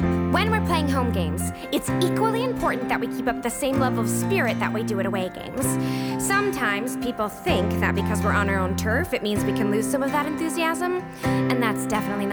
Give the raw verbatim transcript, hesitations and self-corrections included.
When we're playing home games, it's equally important that we keep up the same level of spirit that we do at away games. Sometimes people think that because we're on our own turf, it means we can lose some of that enthusiasm, and that's definitely not